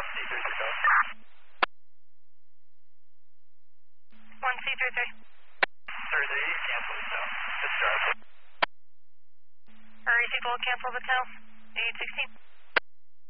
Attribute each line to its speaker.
Speaker 1: 1C33.
Speaker 2: 33, cancel hotel. Discharge.
Speaker 1: Receive full cancel hotel. 816.